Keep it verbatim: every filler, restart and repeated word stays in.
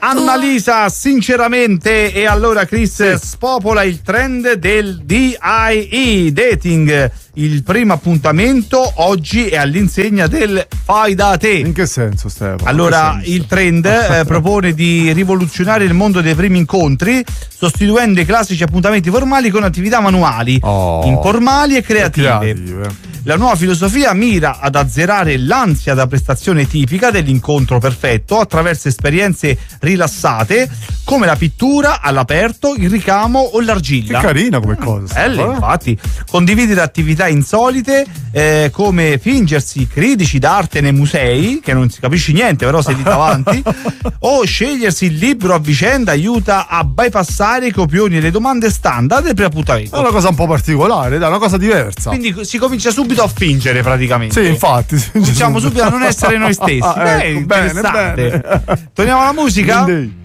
Annalisa, sinceramente. E allora Chris, sì, spopola il trend del D I E, dating. Il primo appuntamento oggi è all'insegna del fai da te. In che senso, Stefano? Allora, senso? il trend eh, propone di rivoluzionare il mondo dei primi incontri, sostituendo i classici appuntamenti formali con attività manuali, oh, informali e creative. creative. La nuova filosofia mira ad azzerare l'ansia da prestazione tipica dell'incontro perfetto attraverso esperienze rilassate come la pittura all'aperto, il ricamo o l'argilla. Che carina come cosa. Belle, infatti. Condividere attività insolite eh, come fingersi critici d'arte nei musei, che non si capisce niente, però sei lì davanti, o scegliersi il libro a vicenda aiuta a bypassare i copioni e le domande standard del preappuntamento. È una cosa un po' particolare, è una cosa diversa. Quindi si comincia subito a fingere praticamente. Sì, infatti. Cominciamo subito a non essere noi stessi. Ah, ecco, Beh, bene, bene. Torniamo alla musica? Quindi.